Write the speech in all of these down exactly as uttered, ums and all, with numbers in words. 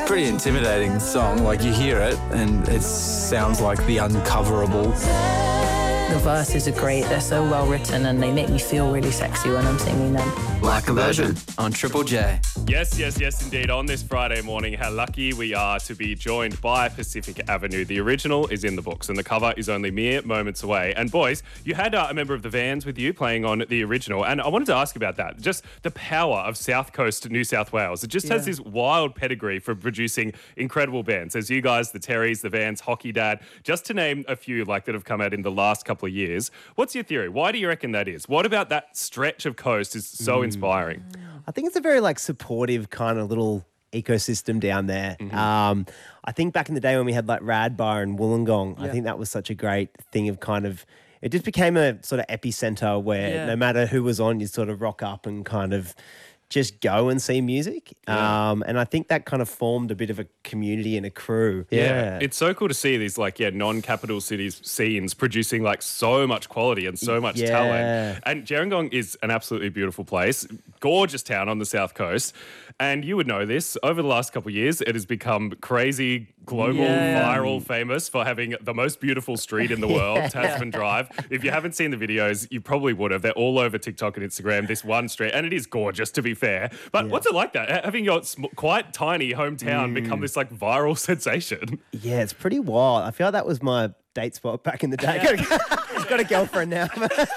pretty intimidating song. Like, you hear it and it sounds like the uncoverable. The verses are great. They're so well written and they make me feel really sexy when I'm singing them. Like a Virgin on Triple J. Yes, yes, yes, indeed. On this Friday morning, how lucky we are to be joined by Pacific Avenue. The original is in the books and the cover is only mere moments away. And boys, you had uh, a member of the Vans with you playing on the original. And I wanted to ask about that. Just the power of South Coast, New South Wales. It just yeah. has this wild pedigree for producing incredible bands. There's you guys, the Terrys, the Vans, Hockey Dad, just to name a few like that have come out in the last couple of years. What's your theory? Why do you reckon that is? What about that stretch of coast is so mm. inspiring? I think it's a very like supportive kind of little ecosystem down there. Mm-hmm. Um, I think back in the day when we had like Radbar and Wollongong, yeah. I think that was such a great thing of kind of, it just became a sort of epicenter where yeah. no matter who was on, you sort of rock up and kind of just go and see music. Yeah. Um, and I think that kind of formed a bit of a community and a crew. Yeah. yeah. It's so cool to see these like, yeah, non-capital cities scenes producing like so much quality and so much yeah. talent. And Gerringong is an absolutely beautiful place, gorgeous town on the South Coast. And you would know this, over the last couple of years, it has become crazy, global, yeah. viral, famous for having the most beautiful street in the world, Tasman Drive. If you haven't seen the videos, you probably would have. They're all over TikTok and Instagram, this one street. And it is gorgeous, to be fair. But yeah. what's it like that? Having your sm- quite tiny hometown mm. become this like viral sensation? Yeah, it's pretty wild. I feel like that was my date spot back in the day. Yeah. Got a girlfriend now.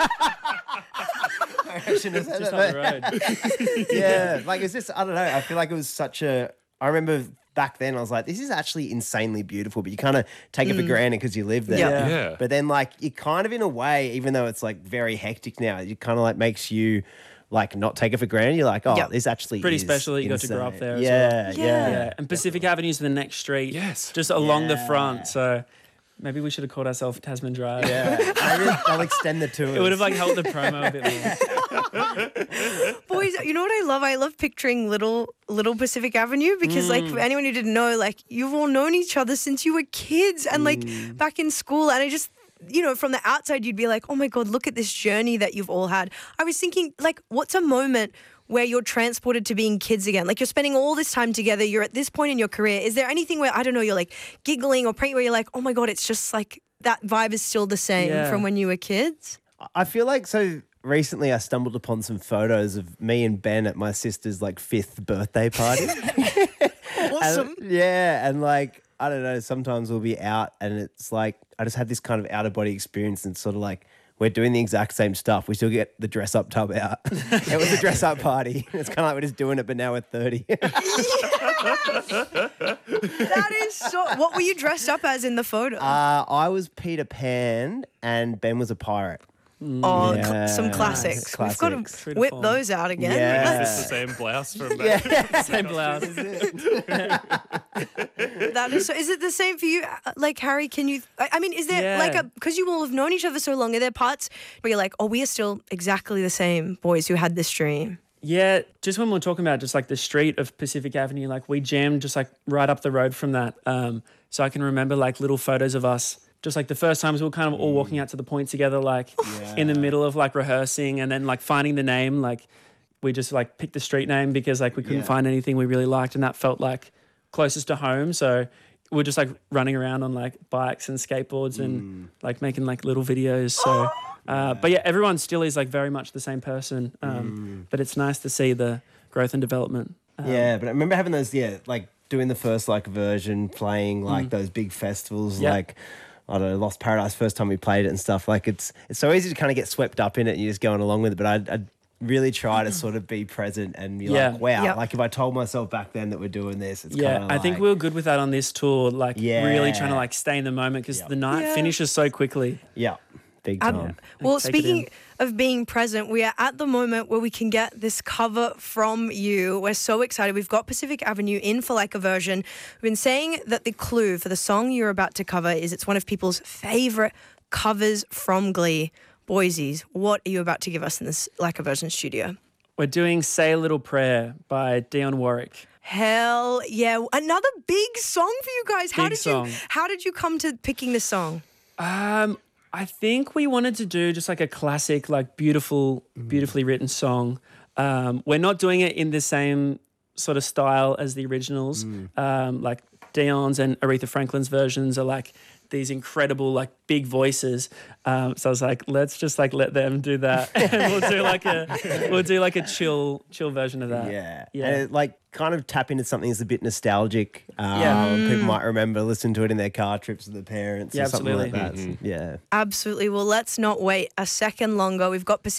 I shouldn't have said just that, on the road. Yeah, like it's just, I don't know. I feel like it was such a, I remember back then I was like, this is actually insanely beautiful, but you kind of take it for Mm. granted because you live there. Yeah. Yeah. But then like you kind of in a way, even though it's like very hectic now, it kind of like makes you like not take it for granted. You're like, oh, Yep. this actually Pretty is special that you got to grow up insane. there as Yeah, well. yeah, Yeah, and Pacific Avenue's the next street. Yes. Just along the Yeah. front. So maybe we should have called ourselves Tasman Drive. Yeah. Maybe I'll extend the tours. It would have like helped the promo a bit more. Boys, you know what I love? I love picturing little little Pacific Avenue because, like, for anyone who didn't know, like, you've all known each other since you were kids and, like, back in school. And I just, you know, from the outside, you'd be like, oh, my God, look at this journey that you've all had. I was thinking, like, what's a moment where you're transported to being kids again? Like, you're spending all this time together. You're at this point in your career. Is there anything where, I don't know, you're, like, giggling or praying where you're like, oh, my God, it's just, like, that vibe is still the same Yeah. from when you were kids? I feel like so recently I stumbled upon some photos of me and Ben at my sister's like fifth birthday party. Awesome. And, yeah, and like I don't know, sometimes we'll be out and it's like I just had this kind of out of body experience and sort of like we're doing the exact same stuff. We still get the dress up tub out. It was a dress up party. It's kind of like we're just doing it, but now we're thirty. That is so... What were you dressed up as in the photo? Uh, I was Peter Pan and Ben was a pirate. oh, yeah. cl- some classics. We've got Classics. to True to whip form. those out again. Yeah. Is this the same blouse from back? Yeah. Same blouse. That is so. Is it the same for you? Uh, Like, Harry, can you... I I mean, is there Yeah. like a... Because you all have known each other so long, are there parts where you're like, oh, we are still exactly the same boys who had this dream? Yeah, just when we we're talking about just like the street of Pacific Avenue, like we jammed just like right up the road from that. Um, so I can remember like little photos of us, just like the first times we were kind of all walking out to the point together, like in the middle of like rehearsing and then like finding the name. Like we just like picked the street name because like we couldn't Yeah. find anything we really liked and that felt like closest to home. So we're just like running around on like bikes and skateboards and like making like little videos. So, uh, but yeah, everyone still is like very much the same person. Um, But it's nice to see the growth and development. Um, Yeah, but I remember having those, yeah, like doing the first like version, playing like those big festivals, Yeah. like I don't know, Lost Paradise, first time we played it and stuff. Like it's it's so easy to kind of get swept up in it and you're just going along with it. But I'd, I'd really try to sort of be present and be Yeah. like, wow, Yep. like if I told myself back then that we're doing this, it's Yeah, kind of I think like, we were good with that on this tour, like really trying to Yeah. like stay in the moment because Yep. the night Yeah. finishes so quickly. yeah, big Um, time. Well, Take it speaking in. of being present, we are at the moment where we can get this cover from you. We're so excited. We've got Pacific Avenue in for like a version. We've been saying that the clue for the song you're about to cover is it's one of people's favourite covers from Glee. Boysies, what are you about to give us in this like a version studio? We're doing Say a Little Prayer by Dionne Warwick. Hell yeah. Another big song for you guys. How Big did song. you how did you come to picking this song? Um, I think we wanted to do just like a classic, like beautiful, beautifully written song. Um, we're not doing it in the same sort of style as the originals. Um, like Dion's and Aretha Franklin's versions are like these incredible like big voices. Um, so I was like, let's just like let them do that, and we'll do like a we'll do like a chill chill version of that. Yeah, Yeah. And it, like kind of tap into something that's a bit nostalgic. Um, Yeah. people might remember listening to it in their car trips with their parents Yeah, or something like absolutely. that. Yeah. Absolutely. Well, let's not wait a second longer. We've got Pacific